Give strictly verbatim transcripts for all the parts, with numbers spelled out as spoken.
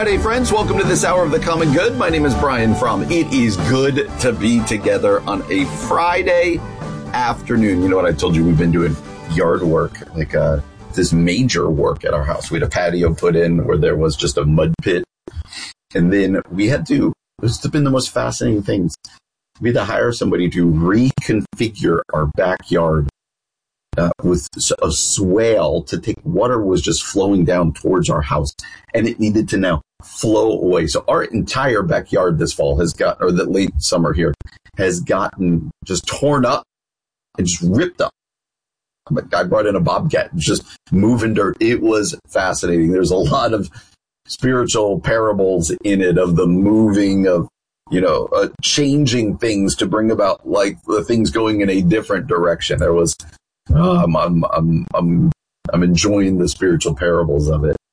Friday, friends. Welcome to this hour of the common good. My name is Brian Fromm. It is good to be together on a Friday afternoon. You know what I told you? We've been doing yard work, like uh, this major work at our house. We had a patio put in where there was just a mud pit. And then we had to, this has been the most fascinating things. We had to hire somebody to reconfigure our backyard uh, with a swale to take water was just flowing down towards our house, and it needed to now flow away. So our entire backyard this fall has got, or the late summer here, has gotten just torn up and just ripped up. I brought in a bobcat, just moving dirt. It was fascinating. There's a lot of spiritual parables in it of the moving of, you know, uh, changing things to bring about like the things going in a different direction. There was, um, I'm, I'm, I'm, I'm enjoying the spiritual parables of it.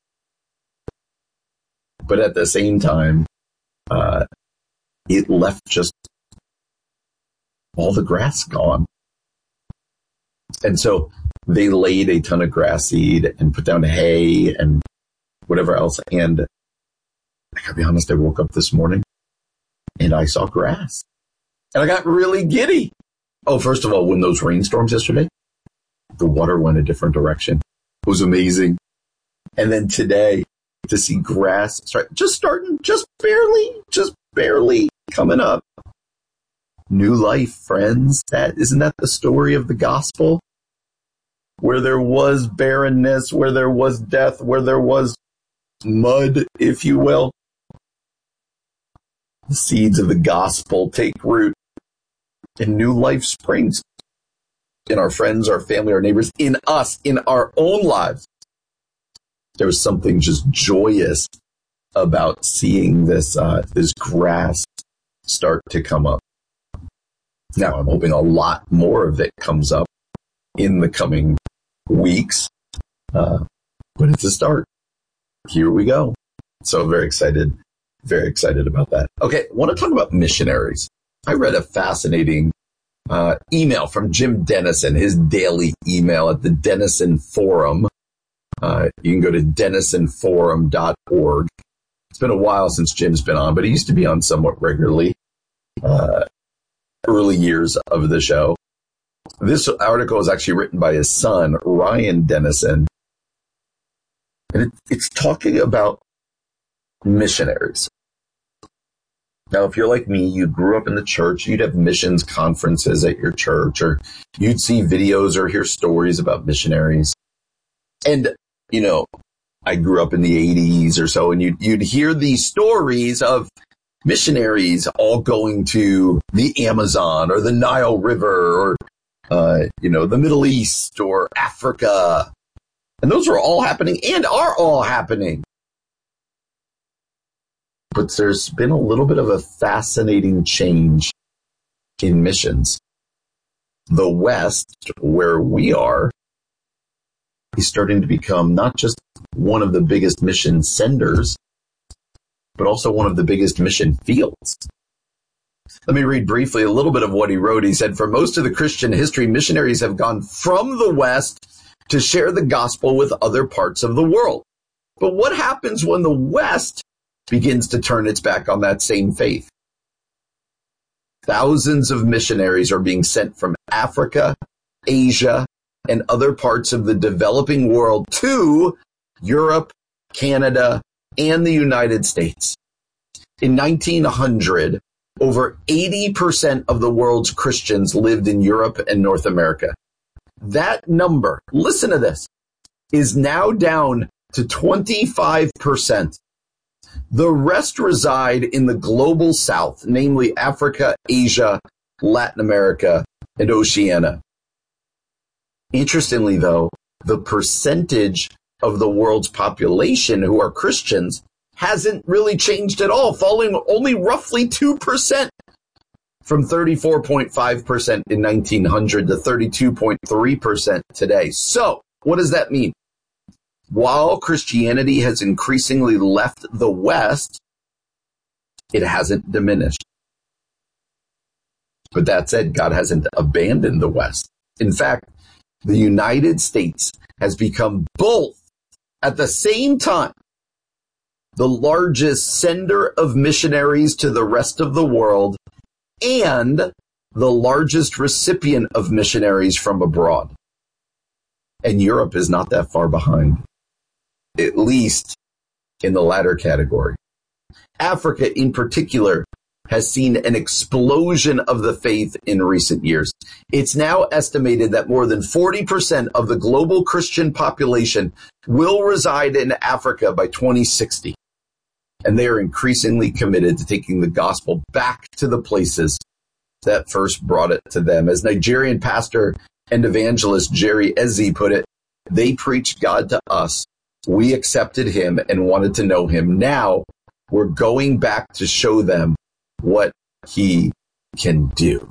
But at the same time, uh, it left just all the grass gone. And so they laid a ton of grass seed and put down hay and whatever else. And I gotta be honest, I woke up this morning and I saw grass. And I got really giddy. Oh, first of all, when those rainstorms yesterday, the water went a different direction. It was amazing. And then today, to see grass start, just starting, just barely, just barely coming up. New life, friends. That, isn't that the story of the gospel? Where there was barrenness, where there was death, where there was mud, if you will. The seeds of the gospel take root and new life springs in our friends, our family, our neighbors, in us, in our own lives. There was something just joyous about seeing this, uh, this grass start to come up. Now I'm hoping a lot more of it comes up in the coming weeks, uh, but it's a start. Here we go. So very excited, very excited about that. Okay, I want to talk about missionaries. I read a fascinating uh, email from Jim Denison, his daily email at the Denison Forum. Uh, you can go to denison forum dot org. It's been a while since Jim's been on, but he used to be on somewhat regularly, uh, early years of the show. This article is actually written by his son, Ryan Denison. And it, it's talking about missionaries. Now, if you're like me, you grew up in the church, you'd have missions conferences at your church, or you'd see videos or hear stories about missionaries. And, you know, I grew up in the eighties or so, and you'd, you'd hear these stories of missionaries all going to the Amazon or the Nile River or, uh, you know, the Middle East or Africa. And those are all happening and are all happening. But there's been a little bit of a fascinating change in missions. The West, where we are, is starting to become not just one of the biggest mission senders, but also one of the biggest mission fields. Let me read briefly a little bit of what he wrote. He said, for most of the Christian history, missionaries have gone from the West to share the gospel with other parts of the world. But what happens when the West begins to turn its back on that same faith? Thousands of missionaries are being sent from Africa, Asia, and other parts of the developing world to Europe, Canada, and the United States. In nineteen hundred, over eighty percent of the world's Christians lived in Europe and North America. That number, listen to this, is now down to twenty-five percent. The rest reside in the global south, namely Africa, Asia, Latin America, and Oceania. Interestingly, though, the percentage of the world's population who are Christians hasn't really changed at all, falling only roughly two percent from thirty-four point five percent in nineteen hundred to thirty-two point three percent today. So, what does that mean? While Christianity has increasingly left the West, it hasn't diminished. But that said, God hasn't abandoned the West. In fact, the United States has become both at the same time the largest sender of missionaries to the rest of the world, and the largest recipient of missionaries from abroad. And Europe is not that far behind, at least in the latter category. Africa, in particular, has seen an explosion of the faith in recent years. It's now estimated that more than forty percent of the global Christian population will reside in Africa by twenty sixty. And they are increasingly committed to taking the gospel back to the places that first brought it to them. As Nigerian pastor and evangelist Jerry Eze put it, they preached God to us. We accepted him and wanted to know him. Now we're going back to show them what he can do.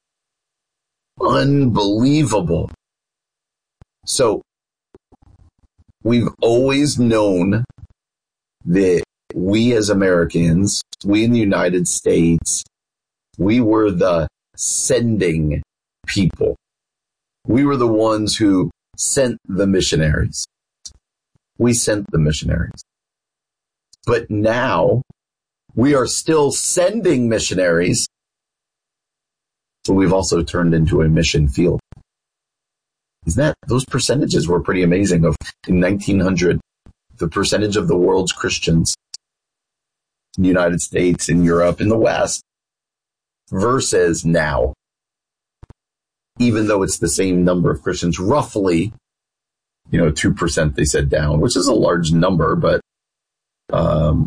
Unbelievable. So we've always known that we as Americans, we in the United States, we were the sending people. We were the ones who sent the missionaries. We sent the missionaries. But now we are still sending missionaries. So we've also turned into a mission field. Isn't that, those percentages were pretty amazing. Of in nineteen hundred, the percentage of the world's Christians in the United States, in Europe, in the West, versus now. Even though it's the same number of Christians, roughly, you know, two percent they said down, which is a large number, but um,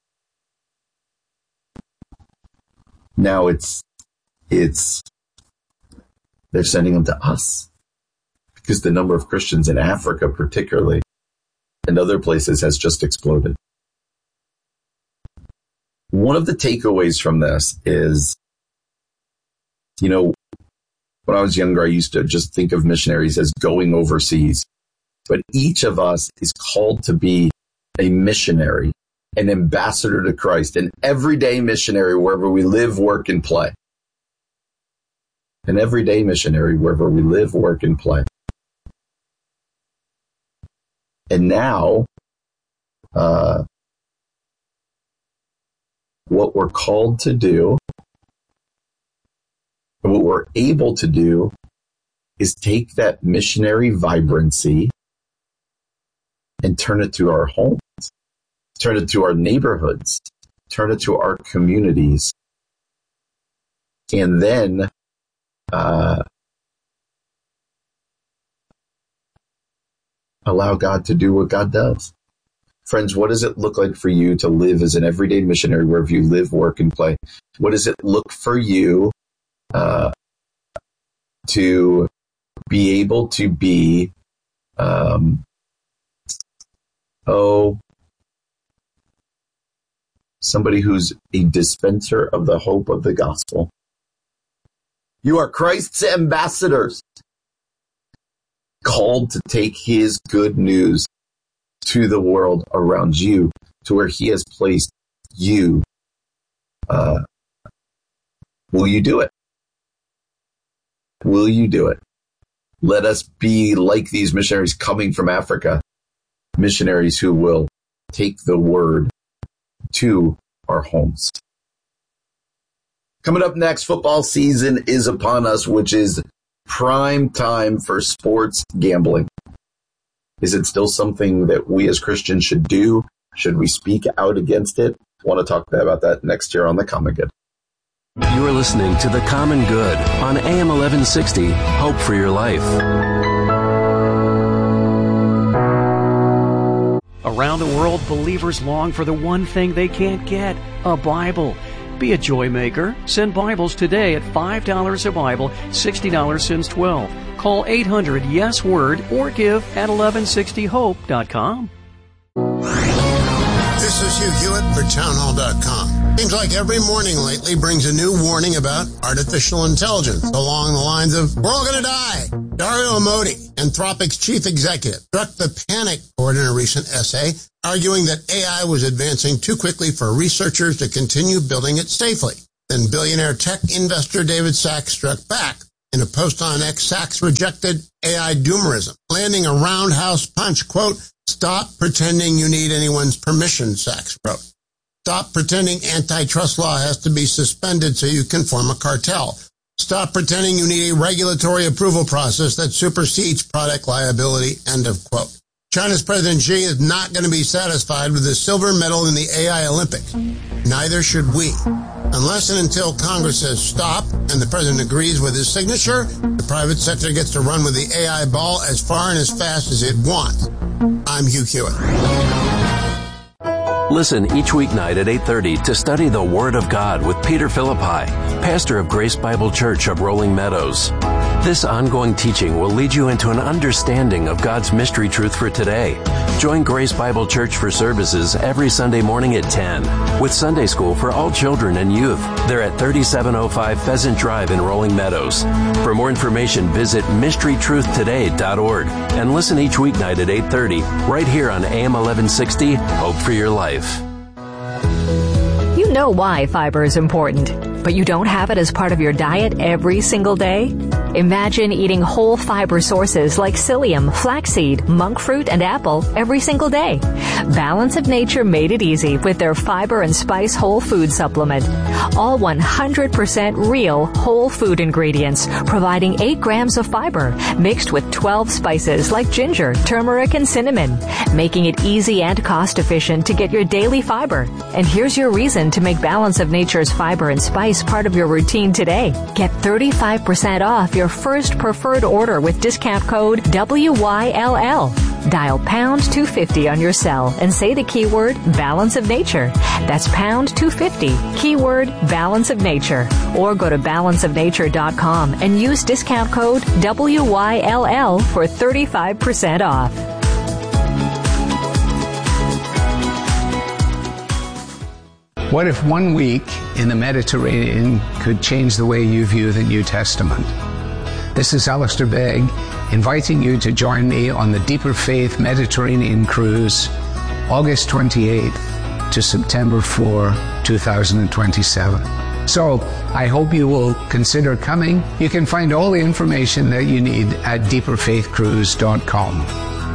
now it's, it's, they're sending them to us because the number of Christians in Africa, particularly, and other places has just exploded. One of the takeaways from this is, you know, when I was younger, I used to just think of missionaries as going overseas. But each of us is called to be a missionary, an ambassador to Christ, an everyday missionary wherever we live, work, and play. An everyday missionary wherever we live, work, and play. And now, uh, what we're called to do, and what we're able to do, is take that missionary vibrancy and turn it to our homes, turn it to our neighborhoods, turn it to our communities, and then uh, allow God to do what God does. Friends, what does it look like for you to live as an everyday missionary wherever you live, work, and play? What does it look for you uh, to be able to be, um, oh, somebody who's a dispenser of the hope of the gospel? You are Christ's ambassadors, called to take his good news to the world around you, to where he has placed you. Uh, will you do it? Will you do it? Let us be like these missionaries coming from Africa, missionaries who will take the word to our homes. Coming up next, football season is upon us, which is prime time for sports gambling. Is it still something that we as Christians should do? Should we speak out against it? I want to talk about that next year on The Common Good. You're listening to The Common Good on A M eleven sixty, Hope for Your Life. Around the world, believers long for the one thing they can't get, a Bible. Be a joy maker. Send Bibles today at five dollars a Bible, sixty dollars since twelve. Call eight hundred yes word or give at eleven sixty hope dot com. This is Hugh Hewitt for townhall dot com. Seems like every morning lately brings a new warning about artificial intelligence along the lines of, we're all going to die. Dario Amodei, Anthropic's chief executive, struck the panic chord in a recent essay, arguing that A I was advancing too quickly for researchers to continue building it safely. Then billionaire tech investor David Sacks struck back. In a post on X, Sacks rejected A I doomerism, landing a roundhouse punch, quote, Stop pretending you need anyone's permission, Sachs wrote. Stop pretending antitrust law has to be suspended so you can form a cartel. Stop pretending you need a regulatory approval process that supersedes product liability, end of quote. China's President Xi is not going to be satisfied with the silver medal in the A I Olympics. Neither should we. Unless and until Congress says stop and the president agrees with his signature, the private sector gets to run with the A I ball as far and as fast as it wants. I'm Hugh Hewitt. Listen each weeknight at eight thirty to study the Word of God with Peter Philippi, pastor of Grace Bible Church of Rolling Meadows. This ongoing teaching will lead you into an understanding of God's mystery truth for today. Join Grace Bible Church for services every Sunday morning at ten, with Sunday school for all children and youth. They're at thirty-seven oh five Pheasant Drive in Rolling Meadows. For more information, visit mystery truth today dot org and listen each weeknight at eight thirty, right here on A M eleven sixty, Hope for Your Life. You know why fiber is important, but you don't have it as part of your diet every single day? Imagine eating whole fiber sources like psyllium, flaxseed, monk fruit, and apple every single day. Balance of Nature made it easy with their Fiber and Spice Whole Food Supplement. All one hundred percent real whole food ingredients, providing eight grams of fiber mixed with twelve spices like ginger, turmeric, and cinnamon, making it easy and cost-efficient to get your daily fiber. And here's your reason to make Balance of Nature's Fiber and Spice part of your routine today. Get thirty-five percent off your first preferred order with discount code W Y L L. Dial pound two fifty on your cell and say the keyword Balance of Nature. That's pound two fifty, keyword Balance of Nature. Or go to balance of nature dot com and use discount code W Y L L for thirty-five percent off. What if one week in the Mediterranean could change the way you view the New Testament? This is Alistair Begg, inviting you to join me on the Deeper Faith Mediterranean Cruise, August twenty-eighth to September fourth, twenty twenty-seven. So, I hope you will consider coming. You can find all the information that you need at deeper faith cruise dot com.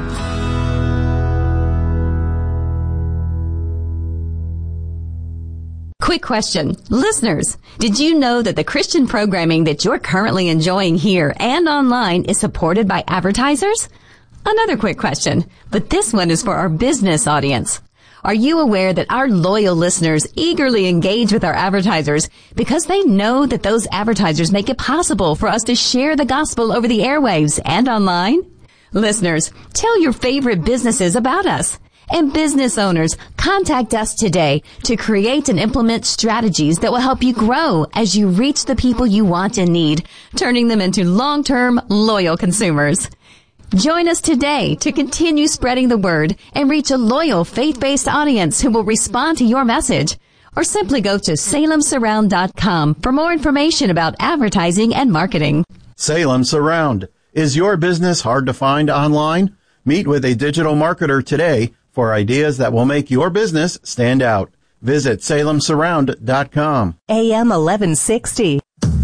Quick question. Listeners, did you know that the Christian programming that you're currently enjoying here and online is supported by advertisers? Another quick question, but this one is for our business audience. Are you aware that our loyal listeners eagerly engage with our advertisers because they know that those advertisers make it possible for us to share the gospel over the airwaves and online? Listeners, tell your favorite businesses about us. And business owners, contact us today to create and implement strategies that will help you grow as you reach the people you want and need, turning them into long-term, loyal consumers. Join us today to continue spreading the word and reach a loyal, faith-based audience who will respond to your message. Or simply go to salem surround dot com for more information about advertising and marketing. Salem Surround. Is your business hard to find online? Meet with a digital marketer today for ideas that will make your business stand out. Visit salem surround dot com. A M eleven sixty.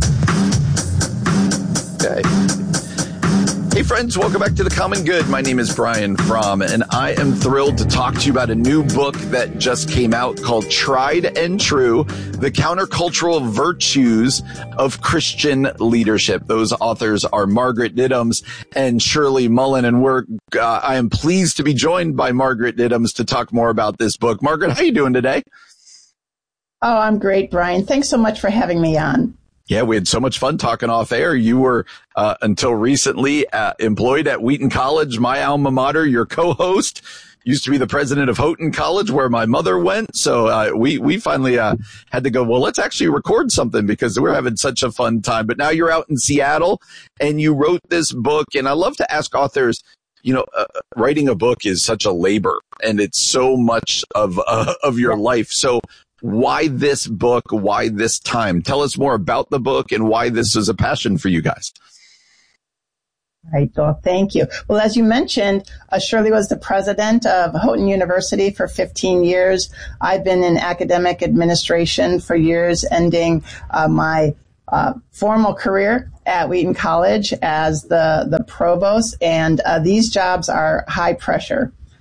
Okay. Hey friends, welcome back to The Common Good. My name is Brian Fromm, and I am thrilled to talk to you about a new book that just came out called Tried and True, The Countercultural Virtues of Christian Leadership. Those authors are Margaret Diddams and Shirley Mullen, and we're, uh, I am pleased to be joined by Margaret Diddams to talk more about this book. Margaret, how are you doing today? Oh, I'm great, Brian. Thanks so much for having me on. Yeah, we had so much fun talking off air. You were, uh, until recently, uh, employed at Wheaton College, my alma mater, your co-host. Used to be the president of Houghton College, where my mother went. So, uh, we, we finally, uh, had to go, well, let's actually record something because we're having such a fun time. But now you're out in Seattle and you wrote this book. And I love to ask authors, you know, uh, writing a book is such a labor and it's so much of, uh, of your life. So, why this book? Why this time? Tell us more about the book and why this is a passion for you guys. Right. Well, thank you. Well, as you mentioned, uh, Shirley was the president of Houghton University for fifteen years. I've been in academic administration for years, ending uh, my uh, formal career at Wheaton College as the, the provost. And uh, these jobs are high pressure.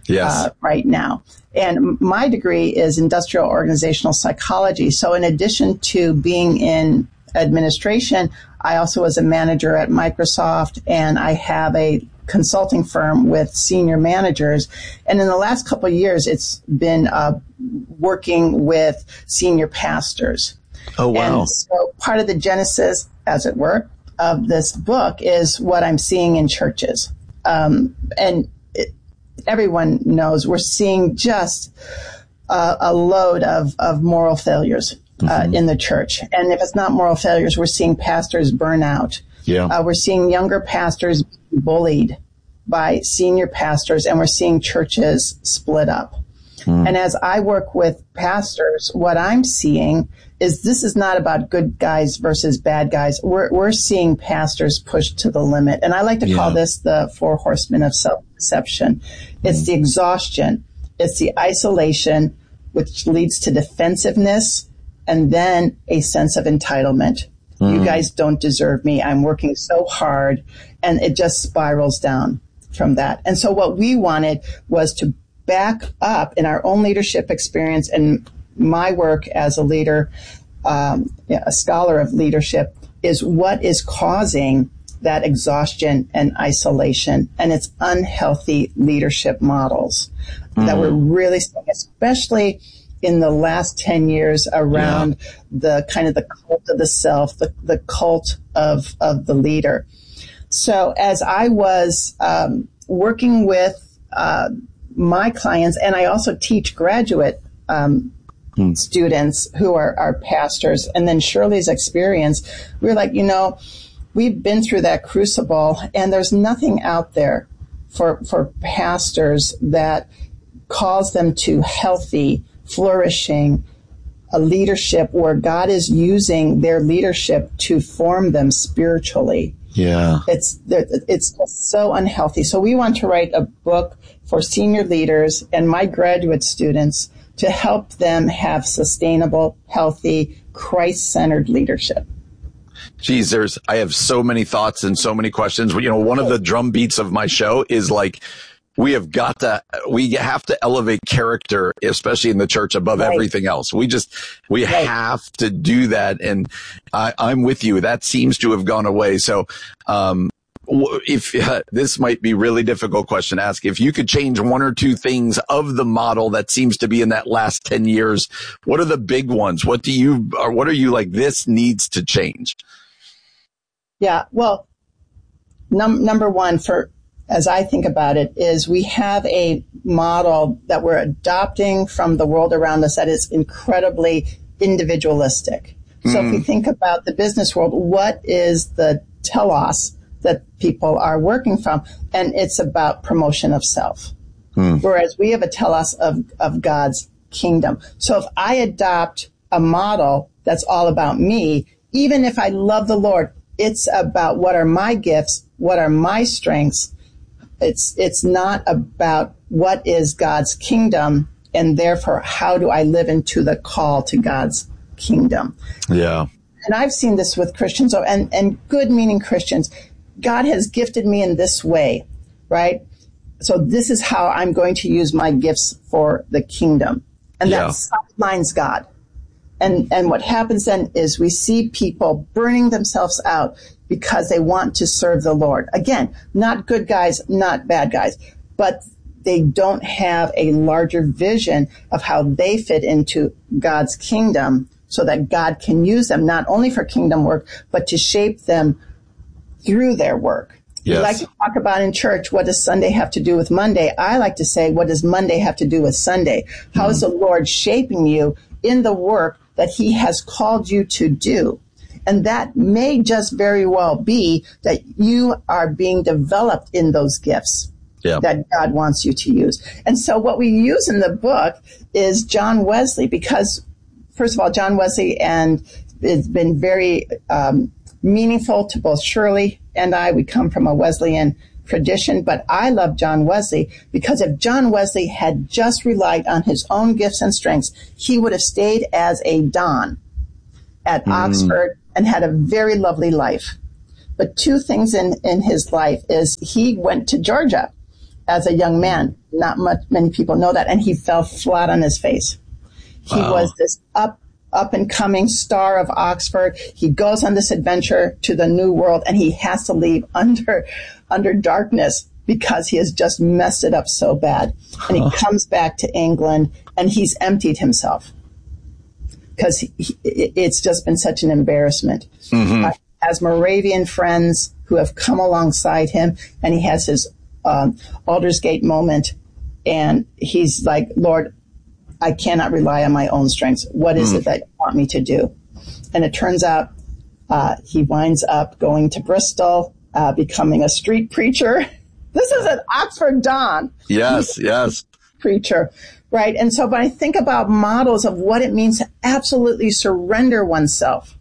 Yes. Uh, right now. And my degree is industrial organizational psychology. So in addition to being in administration, I also was a manager at Microsoft, and I have a consulting firm with senior managers. And in the last couple of years, it's been uh, working with senior pastors. Oh, wow. And so part of the genesis, as it were, of this book is what I'm seeing in churches. Um, and it, everyone knows we're seeing just uh, a load of, of moral failures uh, mm-hmm. in the church. And if it's not moral failures, we're seeing pastors burn out. Yeah. Uh, we're seeing younger pastors bullied by senior pastors, and we're seeing churches split up. Mm. And as I work with pastors, what I'm seeing is this is not about good guys versus bad guys. We're, we're seeing pastors pushed to the limit. And I like to yeah. call this the four horsemen of self-deception. It's mm. the exhaustion. It's the isolation, which leads to defensiveness, and then a sense of entitlement. Mm. You guys don't deserve me. I'm working so hard. And it just spirals down from that. And so what we wanted was to back up in our own leadership experience and my work as a leader, um, a scholar of leadership, is what is causing that exhaustion and isolation. And it's unhealthy leadership models mm. that we're really seeing, especially in the last ten years around yeah. the kind of the cult of the self, the, the cult of, of the leader. So as I was um, working with uh, my clients, and I also teach graduate um, hmm. students who are, are pastors, and then Shirley's experience, we were like, you know, we've been through that crucible, and there's nothing out there for for pastors that calls them to healthy, flourishing, a leadership where God is using their leadership to form them spiritually. Yeah. It's it's just so unhealthy. So we want to write a book for senior leaders and my graduate students to help them have sustainable, healthy, Christ-centered leadership. Geez, there's, I have so many thoughts and so many questions. You know, one of the drum beats of my show is like, we have got to, we have to elevate character, especially in the church, above right. everything else. We just, we right. have to do that. And I, I'm with you. That seems to have gone away. So, um, if uh, this might be a really difficult question to ask, if you could change one or two things of the model that seems to be in that last ten years, what are the big ones? What do you, or what are you like, this needs to change? Yeah. Well, num- number one for, as I think about it, is we have a model that we're adopting from the world around us that is incredibly individualistic. Mm. So if we think about the business world, what is the telos that people are working from? And it's about promotion of self. Mm. Whereas we have a telos of, of God's kingdom. So if I adopt a model that's all about me, even if I love the Lord, it's about what are my gifts, what are my strengths. It's it's not about what is God's kingdom, and therefore how do I live into the call to God's kingdom. Yeah. And I've seen this with Christians, and, and good meaning Christians. God has gifted me in this way, right? So this is how I'm going to use my gifts for the kingdom. And yeah. that sidelines God. And and what happens then is we see people burning themselves out because they want to serve the Lord. Again, not good guys, not bad guys, but they don't have a larger vision of how they fit into God's kingdom so that God can use them not only for kingdom work, but to shape them through their work. Yes. We like to talk about in church, what does Sunday have to do with Monday? I like to say, what does Monday have to do with Sunday? How mm-hmm. is the Lord shaping you in the work that he has called you to do? And that may just very well be that you are being developed in those gifts yeah. that God wants you to use. And so what we use in the book is John Wesley, because first of all, John Wesley, and it's been very um, meaningful to both Shirley and I. We come from a Wesleyan tradition, but I love John Wesley because if John Wesley had just relied on his own gifts and strengths, he would have stayed as a Don at mm. Oxford and had a very lovely life. But two things in, in his life is he went to Georgia as a young man. Not much, many people know that. And he fell flat on his face. He wow. was this up, up and coming star of Oxford. He goes on this adventure to the New World, and he has to leave under, under darkness because he has just messed it up so bad. And he comes back to England, and he's emptied himself because he, he, it's just been such an embarrassment. Mm-hmm. Uh, has Moravian friends who have come alongside him, and he has his um, Aldersgate moment, and he's like, Lord, I cannot rely on my own strengths. What is mm. it that you want me to do? And it turns out uh, he winds up going to Bristol, uh, becoming a street preacher. This is an Oxford Don. Yes, yes. Preacher, right? And so when I think about models of what it means to absolutely surrender oneself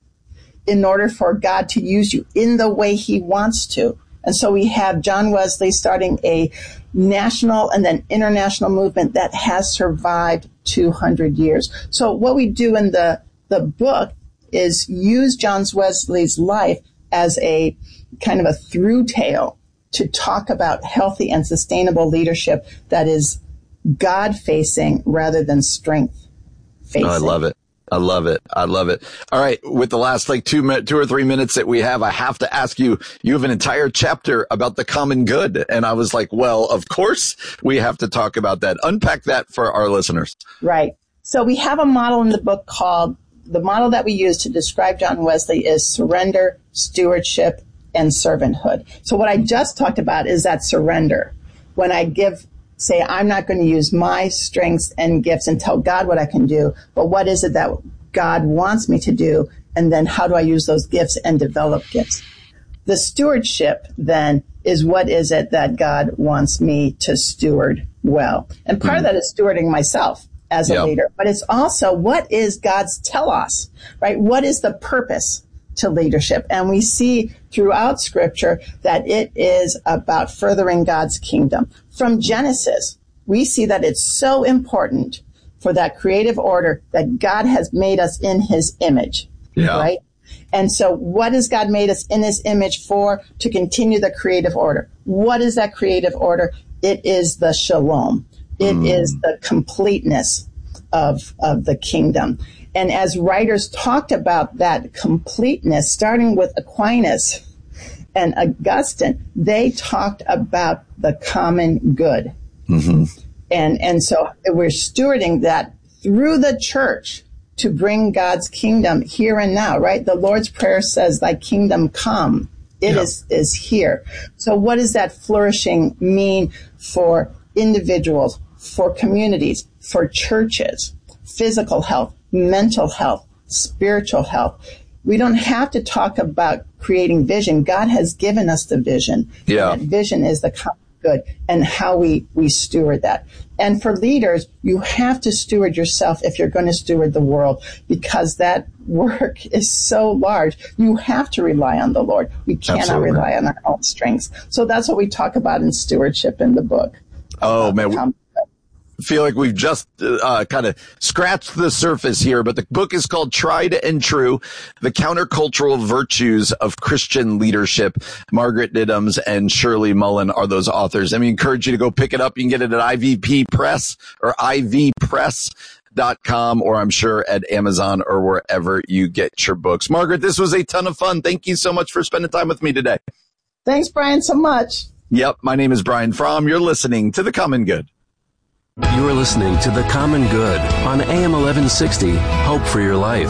in order for God to use you in the way he wants to. And so we have John Wesley starting a national and then international movement that has survived two hundred years. So what we do in the, the book is use John Wesley's life as a kind of a through tale to talk about healthy and sustainable leadership that is God-facing rather than strength-facing. Oh, I love it. I love it. I love it. All right. With the last like two, two or three minutes that we have, I have to ask you, you have an entire chapter about the common good. And I was like, well, of course we have to talk about that. Unpack that for our listeners. Right. So we have a model in the book called, the model that we use to describe John Wesley is surrender, stewardship, and servanthood. So what I just talked about is that surrender. When I give say, I'm not going to use my strengths and gifts and tell God what I can do, but what is it that God wants me to do? And then how do I use those gifts and develop gifts? The stewardship then is what is it that God wants me to steward well? And part mm-hmm. of that is stewarding myself as a yep. leader, but it's also what is God's telos, right? What is the purpose to leadership? And we see throughout Scripture that it is about furthering God's kingdom. From Genesis, we see that it's so important for that creative order that God has made us in his image, yeah. right? And so what has God made us in his image for? To continue the creative order. What is that creative order? It is the shalom. It mm. is the completeness of, of the kingdom. And as writers talked about that completeness, starting with Aquinas and Augustine, they talked about the common good. Mm-hmm. And, and so we're stewarding that through the church to bring God's kingdom here and now, right? The Lord's Prayer says, thy kingdom come. It yeah. is, is here. So what does that flourishing mean for individuals, for communities, for churches? Physical health, mental health, spiritual health. We don't have to talk about creating vision. God has given us the vision. Yeah. And that vision is the common good and how we, we steward that. And for leaders, you have to steward yourself if you're going to steward the world, because that work is so large. You have to rely on the Lord. We cannot Absolutely. rely on our own strengths. So that's what we talk about in stewardship in the book. Oh, man. Feel like we've just uh, kind of scratched the surface here, but the book is called Tried and True, The Countercultural Virtues of Christian Leadership. Margaret Diddams and Shirley Mullen are those authors. And we encourage you to go pick it up. You can get it at I V P Press or I V Press dot com, or I'm sure at Amazon or wherever you get your books. Margaret, this was a ton of fun. Thank you so much for spending time with me today. Thanks, Brian, so much. Yep. My name is Brian Fromm. You're listening to The Common Good. You are listening to The Common Good on A M eleven sixty, Hope for Your Life.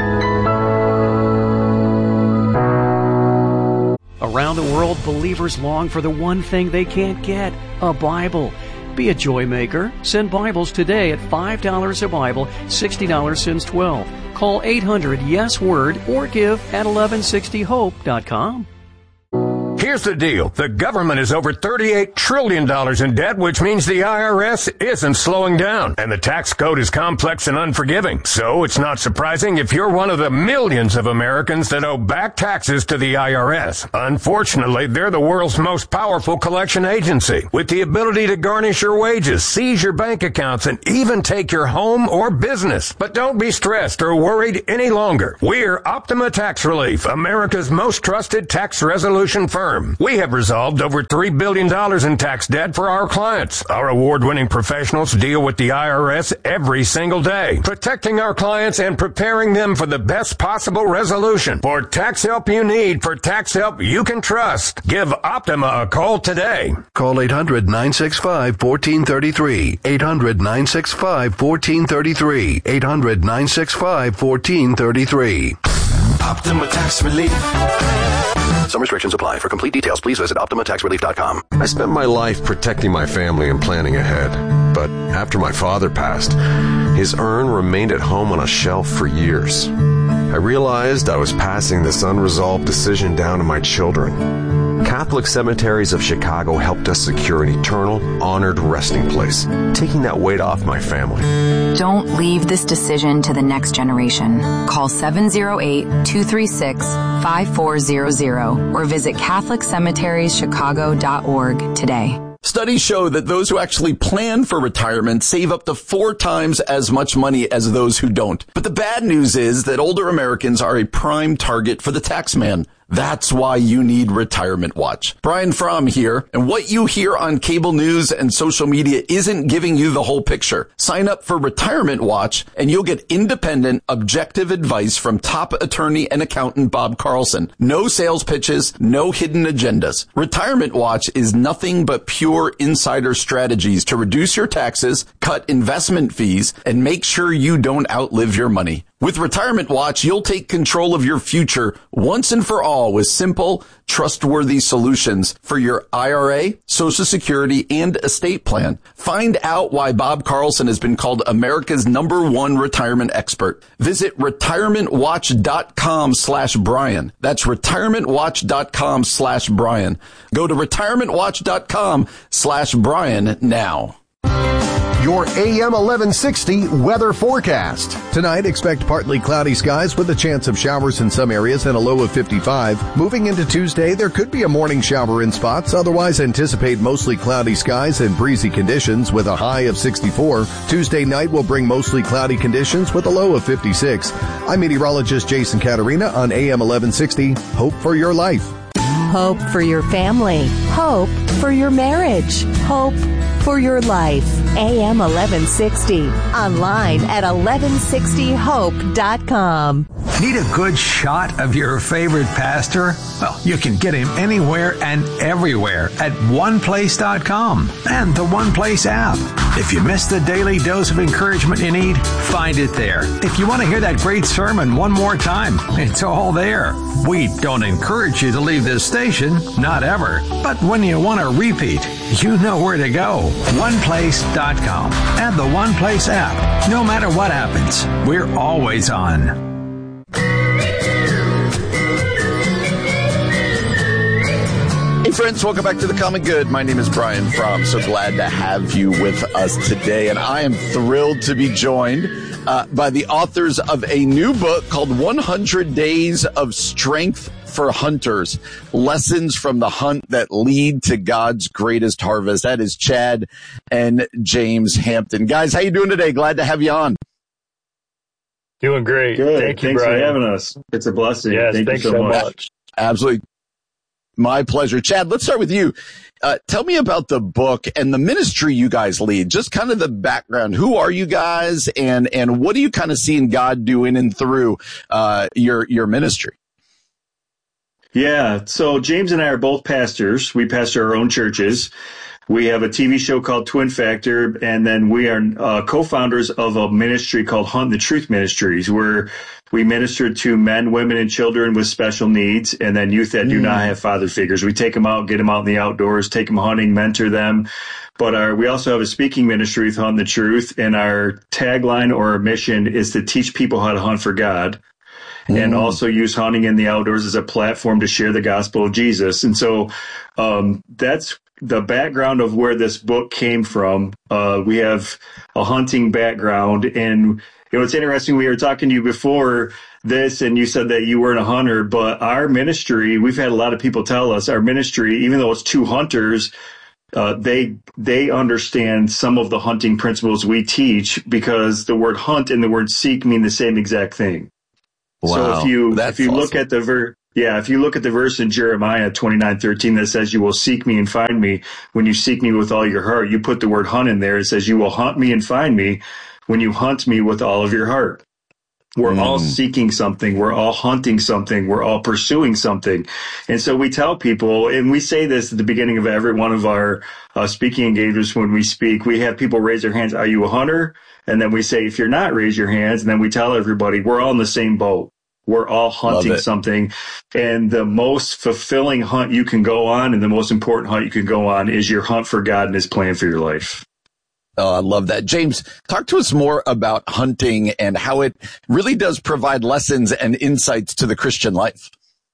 Around the world, believers long for the one thing they can't get, a Bible. Be a joy maker. Send Bibles today at five dollars a Bible, sixty dollars since twelve. Call eight hundred yes word or give at eleven sixty hope dot com. Here's the deal. The government is over thirty-eight trillion dollars in debt, which means the I R S isn't slowing down. And the tax code is complex and unforgiving. So it's not surprising if you're one of the millions of Americans that owe back taxes to the I R S. Unfortunately, they're the world's most powerful collection agency, with the ability to garnish your wages, seize your bank accounts, and even take your home or business. But don't be stressed or worried any longer. We're Optima Tax Relief, America's most trusted tax resolution firm. firm. We have resolved over three billion dollars in tax debt for our clients. Our award-winning professionals deal with the I R S every single day, protecting our clients and preparing them for the best possible resolution. For tax help you need, for tax help you can trust, give Optima a call today. Call eight hundred, nine six five, one four three three. eight hundred, nine six five, one four three three. eight hundred, nine six five, one four three three. Optima Tax Relief. Some restrictions apply. For complete details, please visit Optima Tax Relief dot com. I spent my life protecting my family and planning ahead. But after my father passed, his urn remained at home on a shelf for years. I realized I was passing this unresolved decision down to my children. Catholic Cemeteries of Chicago helped us secure an eternal, honored resting place, taking that weight off my family. Don't leave this decision to the next generation. Call seven oh eight, two three six, five four zero zero or visit Catholic Cemeteries Chicago dot org today. Studies show that those who actually plan for retirement save up to four times as much money as those who don't. But the bad news is that older Americans are a prime target for the tax man. That's why you need Retirement Watch. Brian Fromm here, and what you hear on cable news and social media isn't giving you the whole picture. Sign up for Retirement Watch, and you'll get independent, objective advice from top attorney and accountant Bob Carlson. No sales pitches, no hidden agendas. Retirement Watch is nothing but pure insider strategies to reduce your taxes, cut investment fees, and make sure you don't outlive your money. With Retirement Watch, you'll take control of your future once and for all with simple, trustworthy solutions for your I R A, Social Security, and estate plan. Find out why Bob Carlson has been called America's number one retirement expert. Visit retirement watch dot com slash Brian. That's retirement watch dot com slash Brian. Go to retirement watch dot com slash Brian now. Your A M eleven sixty weather forecast. Tonight, expect partly cloudy skies with a chance of showers in some areas and a low of fifty-five. Moving into Tuesday, there could be a morning shower in spots. Otherwise, anticipate mostly cloudy skies and breezy conditions with a high of sixty-four. Tuesday night will bring mostly cloudy conditions with a low of fifty-six. I'm meteorologist Jason Caterina on A M eleven sixty. Hope for your life. Hope for your family. Hope for your marriage. Hope for your life. A M eleven sixty. Online at eleven sixty hope dot com. Need a good shot of your favorite pastor? Well, you can get him anywhere and everywhere at one place dot com and the One Place app. If you missed the daily dose of encouragement you need, find it there. If you want to hear that great sermon one more time, it's all there. We don't encourage you to leave this station, not ever. But when you want to repeat, you know where to go. one place dot com and the One Place app. No matter what happens, we're always on. Hey friends, welcome back to The Common Good. My name is Brian Fromm. So glad to have you with us today. And I am thrilled to be joined uh, by the authors of a new book called one hundred days of Strength for Hunters, Lessons from the Hunt That Lead to God's Greatest Harvest. That is Chad and James Hampton. Guys, how you doing today? Glad to have you on. Doing great. Good. Thank you, Thanks Brian. for having us. It's a blessing. Yes, Thank thanks you so, so much. much. Absolutely. My pleasure. Chad, let's start with you. Uh, tell me about the book and the ministry you guys lead. Just kind of the background. Who are you guys, and and what are you kind of seeing God do in and through uh, your your ministry? Yeah. So James and I are both pastors. We pastor our own churches. We have a T V show called Twin Factor, and then we are uh, co-founders of a ministry called Hunt the Truth Ministries, where we minister to men, women, and children with special needs, and then youth that do mm. not have father figures. We take them out, get them out in the outdoors, take them hunting, mentor them. But our, we also have a speaking ministry with Hunt the Truth, and our tagline or our mission is to teach people how to hunt for God. Mm. And also use hunting in the outdoors as a platform to share the gospel of Jesus. And so um, that's the background of where this book came from. Uh, we have a hunting background, and you know, it's interesting. We were talking to you before this, and you said that you weren't a hunter, but our ministry, we've had a lot of people tell us our ministry, even though it's two hunters, uh, they they understand some of the hunting principles we teach, because the word hunt and the word seek mean the same exact thing. Wow, so if you that's if you awesome. look at the ver Yeah, if you look at the verse in Jeremiah twenty-nine thirteen that says, you will seek me and find me when you seek me with all your heart, you put the word hunt in there. It says, you will hunt me and find me when you hunt me with all of your heart. We're mm. all seeking something. We're all hunting something. We're all pursuing something. And so we tell people, and we say this at the beginning of every one of our uh, speaking engagements when we speak, we have people raise their hands, are you a hunter? And then we say, if you're not, raise your hands. And then we tell everybody, we're all in the same boat. We're all hunting something. And the most fulfilling hunt you can go on and the most important hunt you can go on is your hunt for God and his plan for your life. Oh, I love that. James, talk to us more about hunting and how it really does provide lessons and insights to the Christian life.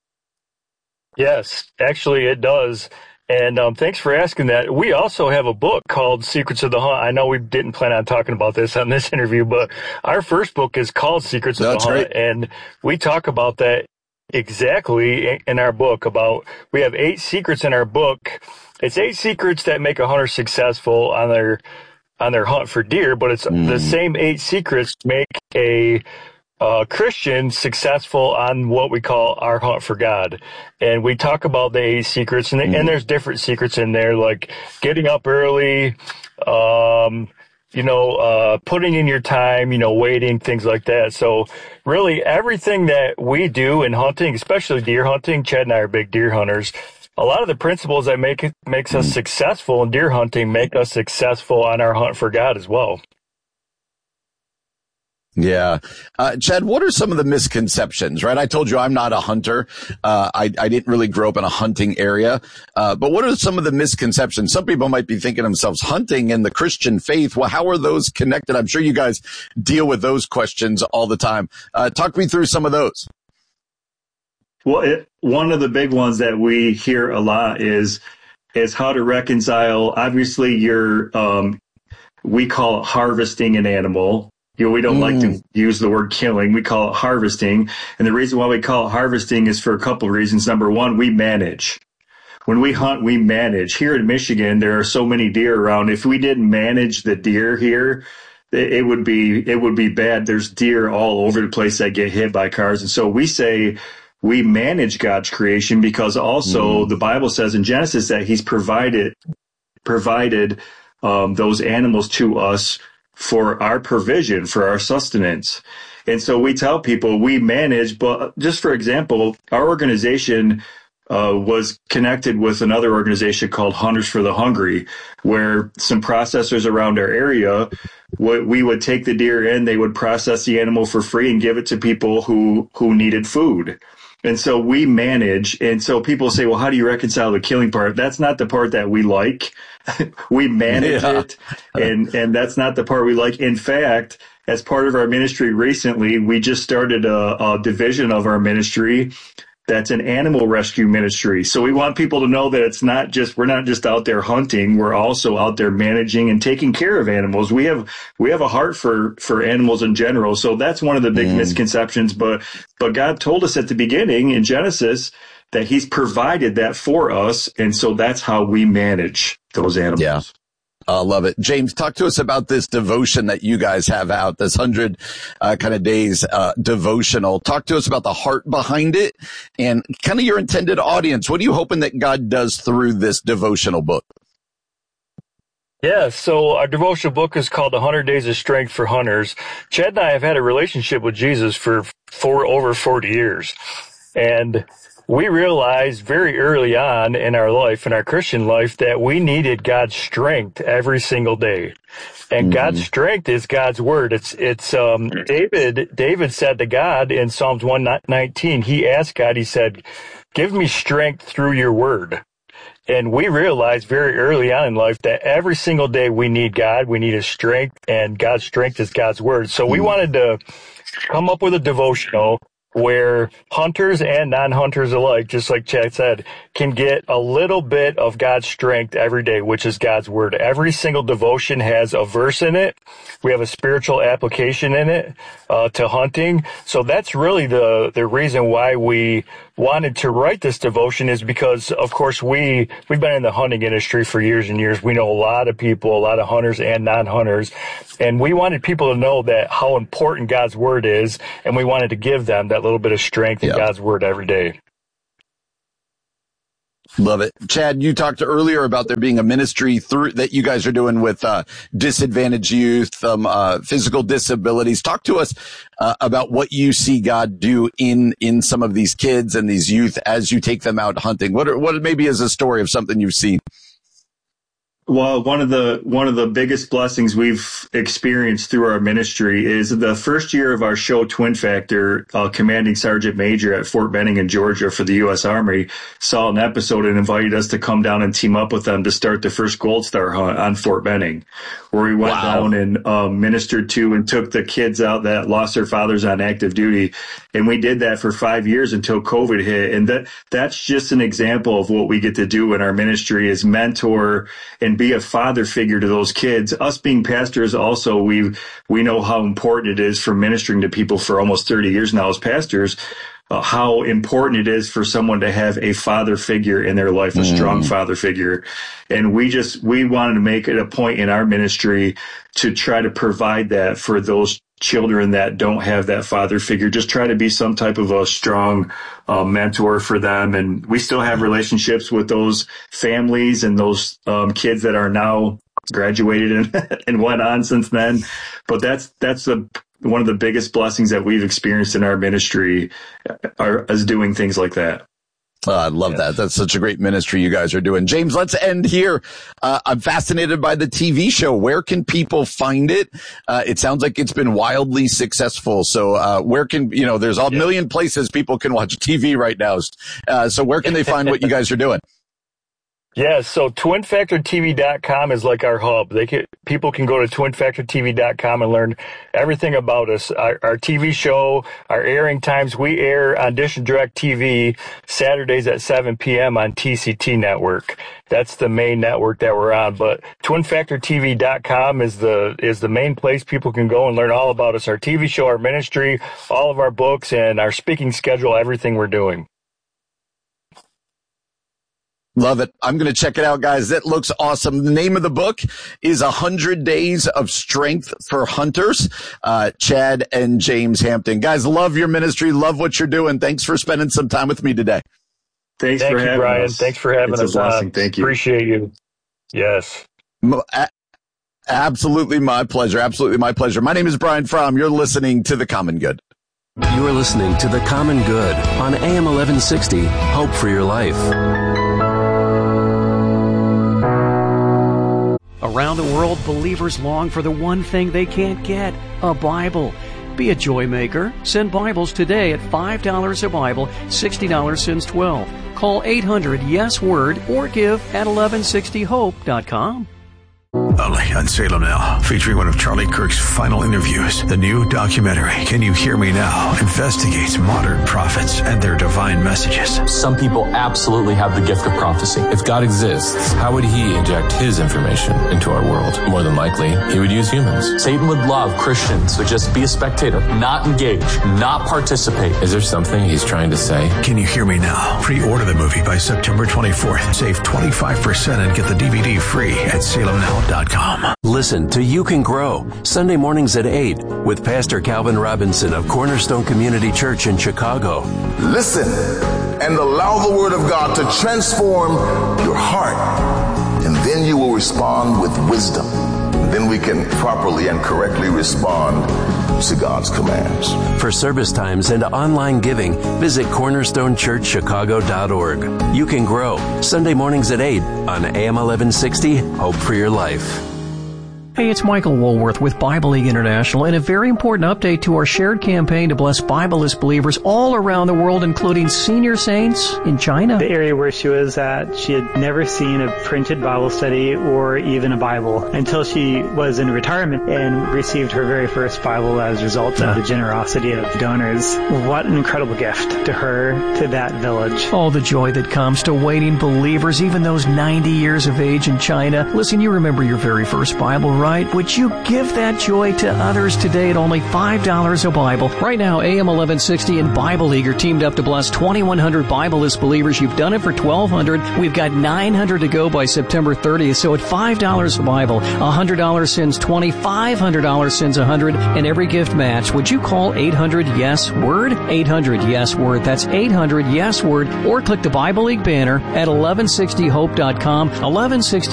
Yes, actually it does. And um, thanks for asking that. We also have a book called Secrets of the Hunt. I know we didn't plan on talking about this on this interview, but our first book is called Secrets of That's the Hunt. Right. And we talk about that exactly in our book. About we have eight secrets in our book. It's eight secrets that make a hunter successful on their on their hunt for deer, but it's mm. the same eight secrets make a Uh, Christian successful on what we call our hunt for God. And we talk about the eight secrets, and, mm. and there's different secrets in there, like getting up early, um, you know, uh, putting in your time, you know, waiting, things like that. So really everything that we do in hunting, especially deer hunting, Chad and I are big deer hunters. A lot of the principles that make it, makes us successful in deer hunting make us successful on our hunt for God as well. Yeah. Uh, Chad, what are some of the misconceptions, right? I told you I'm not a hunter. Uh, I, I didn't really grow up in a hunting area. Uh, but what are some of the misconceptions? Some people might be thinking to themselves, hunting and the Christian faith. Well, how are those connected? I'm sure you guys deal with those questions all the time. Uh, talk me through some of those. Well, it, one of the big ones that we hear a lot is, is how to reconcile, obviously you're, um, we call it harvesting an animal. You know, we don't mm. like to use the word killing. We call it harvesting. And the reason why we call it harvesting is for a couple of reasons. Number one, we manage. When we hunt, we manage. Here in Michigan, there are so many deer around. If we didn't manage the deer here, it would be, it would be bad. There's deer all over the place that get hit by cars. And so we say we manage God's creation because also mm. the Bible says in Genesis that he's provided, provided, um, those animals to us for our provision, for our sustenance. And so we tell people we manage, but just for example, our organization uh, was connected with another organization called Hunters for the Hungry, where some processors around our area, we would take the deer in, they would process the animal for free and give it to people who, who needed food. And so we manage. And so people say, well, how do you reconcile the killing part? That's not the part that we like. We manage yeah. it. And, and that's not the part we like. In fact, as part of our ministry recently, we just started a, a division of our ministry that's an animal rescue ministry. So we want people to know that it's not just, we're not just out there hunting. We're also out there managing and taking care of animals. We have, we have a heart for, for animals in general. So that's one of the big mm. misconceptions. But, but God told us at the beginning in Genesis that he's provided that for us. And so that's how we manage those animals. Yeah. I love it. James, talk to us about this devotion that you guys have out, this hundred uh, kind of days uh, devotional. Talk to us about the heart behind it and kind of your intended audience. What are you hoping that God does through this devotional book? Yeah, so our devotional book is called one hundred Days of Strength for Hunters. Chad and I have had a relationship with Jesus for, for over forty years. And we realized very early on in our life, in our Christian life, that we needed God's strength every single day. And mm-hmm. God's strength is God's word. It's, it's, um, David, David said to God in Psalms one nineteen, he asked God, he said, give me strength through your word. And we realized very early on in life that every single day we need God, we need his strength, and God's strength is God's word. So we mm-hmm. wanted to come up with a devotional where hunters and non-hunters alike, just like Chad said, can get a little bit of God's strength every day, which is God's word. Every single devotion has a verse in it. We have a spiritual application in it uh, to hunting. So that's really the the reason why we wanted to write this devotion, is because, of course, we, we've been in the hunting industry for years and years. We know a lot of people, a lot of hunters and non-hunters, and we wanted people to know that how important God's word is, and we wanted to give them that little bit of strength in yeah. God's word every day. Love it. Chad, you talked earlier about there being a ministry through that you guys are doing with uh, disadvantaged youth, um, uh, physical disabilities. Talk to us uh, about what you see God do in in some of these kids and these youth as you take them out hunting. What are, what maybe is a story of something you've seen? Well, one of the one of the biggest blessings we've experienced through our ministry is the first year of our show, Twin Factor. Uh, Commanding Sergeant Major at Fort Benning in Georgia for the U S Army saw an episode and invited us to come down and team up with them to start the first Gold Star hunt on Fort Benning, where we went wow. down and um, ministered to and took the kids out that lost their fathers on active duty. And we did that for five years until COVID hit. And that that's just an example of what we get to do in our ministry is mentor and be a father figure to those kids. Us being pastors also, we we know how important it is for ministering to people for almost thirty years now as pastors, uh, how important it is for someone to have a father figure in their life, a mm. strong father figure. And we just, we wanted to make it a point in our ministry to try to provide that for those children that don't have that father figure. Just try to be some type of a strong uh, mentor for them. And we still have relationships with those families and those um, kids that are now graduated and, and went on since then. But that's that's a, one of the biggest blessings that we've experienced in our ministry are, is doing things like that. Oh, I love yes. that. That's such a great ministry you guys are doing. James, let's end here. Uh, I'm fascinated by the T V show. Where can people find it? Uh, it sounds like it's been wildly successful. So, uh, where can, you know, there's a million places people can watch T V right now. Uh, so where can they find what you guys are doing? Yeah, so twin factor T V dot com is like our hub. They can, people can go to twin factor T V dot com and learn everything about us. Our, our T V show, our airing times, we air on Dish and Direct T V Saturdays at seven p.m. on T C T Network. That's the main network that we're on. But twin factor T V dot com is the is the main place people can go and learn all about us, our T V show, our ministry, all of our books, and our speaking schedule, everything we're doing. Love it. I'm going to check it out, guys. That looks awesome. The name of the book is one hundred Days of Strength for Hunters. Uh, Chad and James Hampton. Guys, love your ministry. Love what you're doing. Thanks for spending some time with me today. Thanks Thank for you, having Brian. us. Thanks for having it's us a blessing. on. Thank you. Appreciate you. Yes. Absolutely my pleasure. Absolutely my pleasure. My name is Brian Fromm. You're listening to The Common Good. You are listening to The Common Good on A M eleven sixty. Hope for your life. Around the world, believers long for the one thing they can't get, a Bible. Be a joy maker. Send Bibles today at five dollars a Bible, sixty dollars since twelve. Call eight hundred yes word or give at eleven sixty hope dot com. Only on Salem Now, featuring one of Charlie Kirk's final interviews. The new documentary, Can You Hear Me Now?, investigates modern prophets and their divine messages. Some people absolutely have the gift of prophecy. If God exists, how would he inject his information into our world? More than likely, he would use humans. Satan would love Christians to just be a spectator, not engage, not participate. Is there something he's trying to say? Can You Hear Me Now? Pre-order the movie by September twenty-fourth. Save twenty-five percent and get the D V D free at salem now dot com. Listen to You Can Grow, Sunday mornings at eight with Pastor Calvin Robinson of Cornerstone Community Church in Chicago. Listen and allow the Word of God to transform your heart, and then you will respond with wisdom. And then we can properly and correctly respond to God's commands. For service times and online giving, visit cornerstone church chicago dot org. You Can Grow, Sunday mornings at eight on A M eleven sixty, Hope for Your Life. Hey, it's Michael Woolworth with Bible League International, and a very important update to our shared campaign to bless Bibleless believers all around the world, including senior saints in China. The area where she was at, she had never seen a printed Bible study or even a Bible until she was in retirement and received her very first Bible as a result yeah. of the generosity of donors. What an incredible gift to her, to that village. All the joy that comes to waiting believers, even those ninety years of age in China. Listen, you remember your very first Bible right. Would you give that joy to others today at only five dollars a Bible? Right now, A M eleven sixty and Bible League are teamed up to bless twenty-one hundred Bibleless believers. You've done it for twelve hundred. We've got nine hundred to go by September thirtieth. So at five dollars a Bible, one hundred dollars sends twenty, five hundred dollars sends one hundred, and every gift match. Would you call eight hundred yes word? eight hundred yes word. That's eight hundred yes word. Or click the Bible League banner at eleven sixty hope dot com. eleven sixty